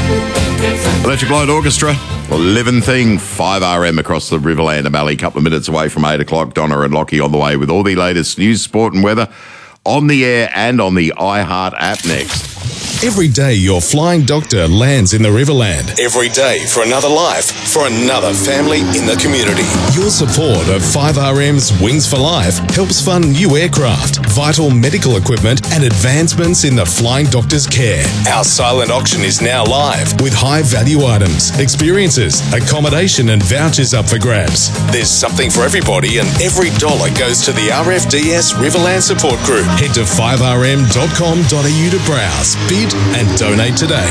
Electric Light Orchestra, Living Thing, 5RM across the Riverland and Mallee. Couple of minutes away from 8 o'clock. Donna and Lockie on the way with all the latest news, sport and weather on the air and on the iHeart app next. Every day your flying doctor lands in the Riverland. Every day for another life, for another family in the community. Your support of 5RM's Wings for Life helps fund new aircraft, vital medical equipment and advancements in the flying doctor's care. Our silent auction is now live with high value items, experiences, accommodation and vouchers up for grabs. There's something for everybody and every dollar goes to the RFDS Riverland Support Group. Head to 5rm.com.au to browse, bid and donate today.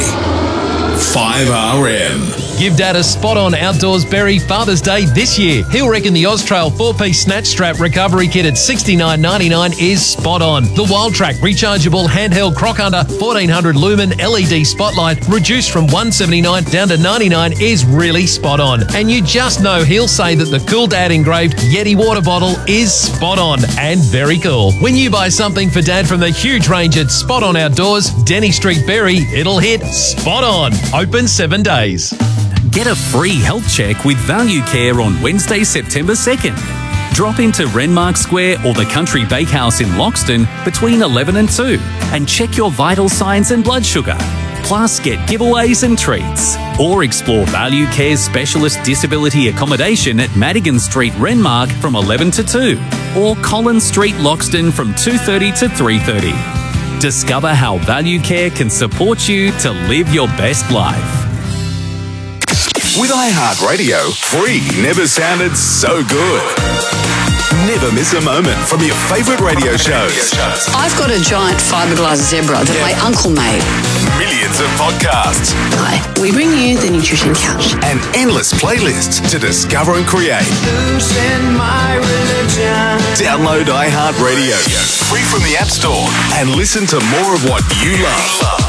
5RM. Give Dad a spot-on Outdoors Berry Father's Day this year. He'll reckon the Austrail 4-piece snatch strap recovery kit at $69.99 is spot on. The Wild Track rechargeable handheld croc hunter 1400 lumen LED spotlight reduced from $179 down to $99 is really spot on. And you just know he'll say that the Cool Dad engraved Yeti water bottle is spot on and very cool. When you buy something for Dad from the huge range at Spot On Outdoors, Denny Street Berry, it'll hit spot on. Open 7 days. Get a free health check with Value Care on Wednesday, September 2nd. Drop into Renmark Square or the Country Bakehouse in Loxton between 11 and 2 and check your vital signs and blood sugar. Plus, get giveaways and treats. Or explore Value Care's specialist disability accommodation at Madigan Street, Renmark from 11 to 2 or Collins Street, Loxton from 2:30 to 3:30. Discover how Value Care can support you to live your best life. With iHeartRadio, free never sounded so good. Never miss a moment from your favourite radio shows. I've got a giant fiberglass zebra that my uncle made. Millions of podcasts. Hi, we bring you the Nutrition Couch. And endless playlists to discover and create. Download iHeartRadio, free from the App Store, and listen to more of what you love.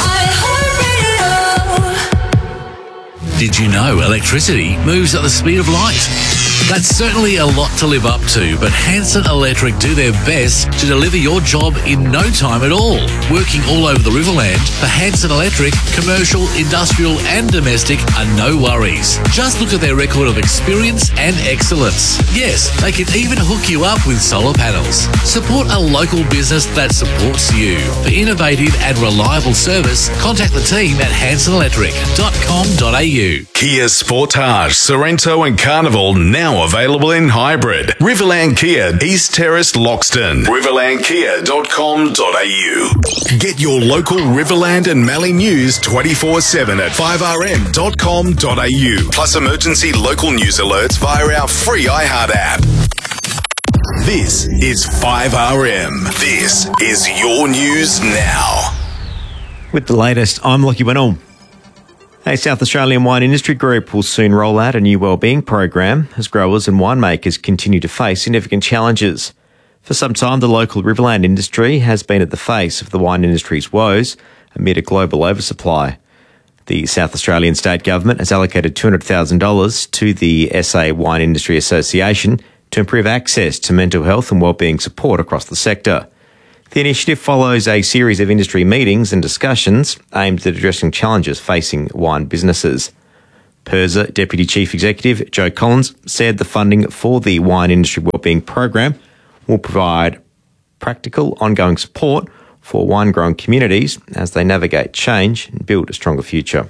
Did you know electricity moves at the speed of light? That's certainly a lot to live up to, but Hanson Electric do their best to deliver your job in no time at all. Working all over the Riverland, for Hanson Electric, commercial, industrial and domestic are no worries. Just look at their record of experience and excellence. Yes, they can even hook you up with solar panels. Support a local business that supports you. For innovative and reliable service, contact the team at hansonelectric.com.au. Kia Sportage, Sorrento and Carnival now available in hybrid. Riverland Kia, East Terrace, Loxton. riverlandkia.com.au. Get your local Riverland and Mallee news 24/7 at 5rm.com.au. Plus emergency local news alerts via our free iHeart app. This is 5RM. This is your news now. With the latest, I'm Lockie Winnell. A South Australian wine industry group will soon roll out a new wellbeing program as growers and winemakers continue to face significant challenges. For some time, the local Riverland industry has been at the face of the wine industry's woes amid a global oversupply. The South Australian state government has allocated $200,000 to the SA Wine Industry Association to improve access to mental health and wellbeing support across the sector. The initiative follows a series of industry meetings and discussions aimed at addressing challenges facing wine businesses. PIRSA Deputy Chief Executive Joe Collins said the funding for the Wine Industry Wellbeing Program will provide practical, ongoing support for wine-growing communities as they navigate change and build a stronger future.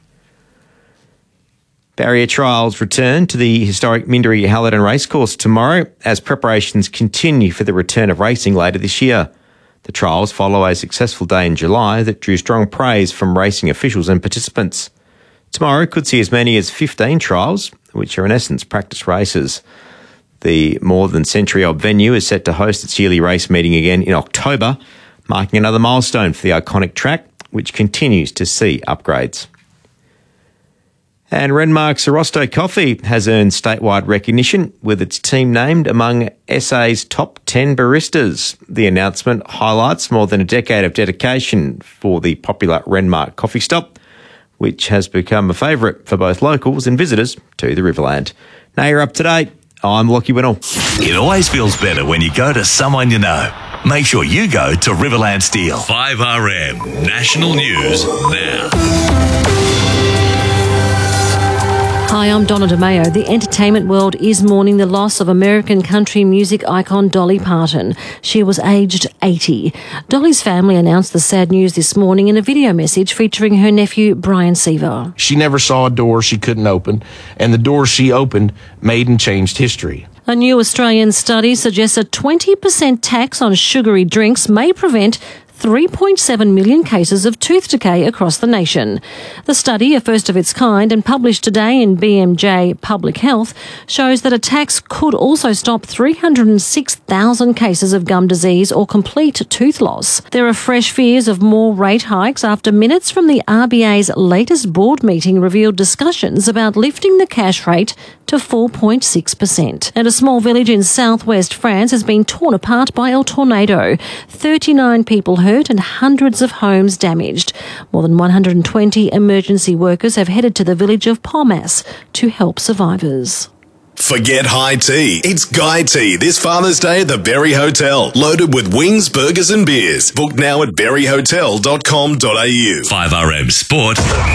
Barrier trials return to the historic Minderee Hallerton Racecourse tomorrow as preparations continue for the return of racing later this year. The trials follow a successful day in July that drew strong praise from racing officials and participants. Tomorrow could see as many as 15 trials, which are in essence practice races. The more than century-old venue is set to host its yearly race meeting again in October, marking another milestone for the iconic track, which continues to see upgrades. And Renmark's Sorosto Coffee has earned statewide recognition with its team named among SA's top 10 baristas. The announcement highlights more than a decade of dedication for the popular Renmark coffee stop, which has become a favourite for both locals and visitors to the Riverland. Now you're up to date. I'm Lockie Winnell. It always feels better when you go to someone you know. Make sure you go to Riverland Steel. 5RM National News now. I'm Donna DeMeo. The entertainment world is mourning the loss of American country music icon Dolly Parton. She was aged 80. Dolly's family announced the sad news this morning in a video message featuring her nephew, Brian Seaver. She never saw a door she couldn't open, and the door she opened made and changed history. A new Australian study suggests a 20% tax on sugary drinks may prevent 3.7 million cases of tooth decay across the nation. The study, a first of its kind and published today in BMJ Public Health, shows that a tax could also stop 306,000 cases of gum disease or complete tooth loss. There are fresh fears of more rate hikes after minutes from the RBA's latest board meeting revealed discussions about lifting the cash rate to 4.6%. And a small village in southwest France has been torn apart by a tornado. 39 people hurt and hundreds of homes damaged. More than 120 emergency workers have headed to the village of Palmas to help survivors. Forget high tea. It's Guy Tea this Father's Day at the Berry Hotel. Loaded with wings, burgers and beers. Book now at berryhotel.com.au. 5RM Sport.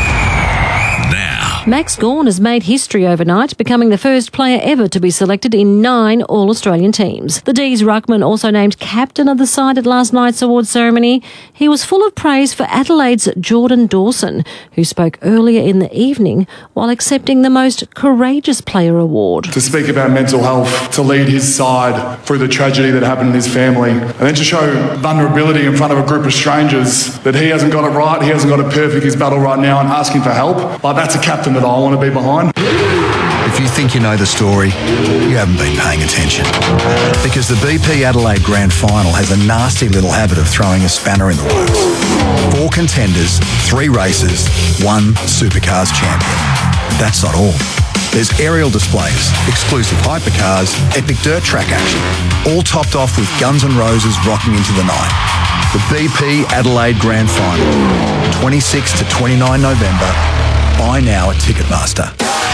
Now. Max Gawn has made history overnight, becoming the first player ever to be selected in 9 All-Australian teams. The D's ruckman also named captain of the side at last night's awards ceremony. He was full of praise for Adelaide's Jordan Dawson, who spoke earlier in the evening while accepting the Most Courageous Player award. To speak about mental health, to lead his side through the tragedy that happened in his family, and then to show vulnerability in front of a group of strangers that he hasn't got it right, he hasn't got it perfect, his battle right now, and asking for help. Like, that's a captain that I want to be behind. If you think you know the story, you haven't been paying attention. Because the BP Adelaide Grand Final has a nasty little habit of throwing a spanner in the works. 4 contenders, 3 races, 1 Supercars champion. That's not all. There's aerial displays, exclusive hypercars, epic dirt track action, all topped off with Guns N' Roses rocking into the night. The BP Adelaide Grand Final, 26 to 29 November. Buy now at Ticketmaster.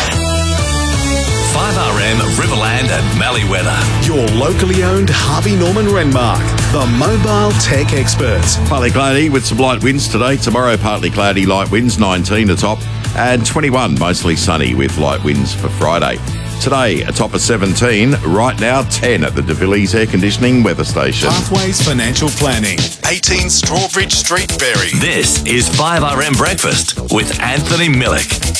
5RM Riverland and Malleeweather. Your locally owned Harvey Norman Renmark, the mobile tech experts. Partly cloudy with some light winds today. Tomorrow, partly cloudy, light winds, 19 atop, and 21 mostly sunny with light winds for Friday. Today, a top of 17. Right now, 10 at the De Villiers Air Conditioning Weather Station. Pathways Financial Planning, 18 Strawbridge Street, Berry. This is 5RM Breakfast with Anthony Millick.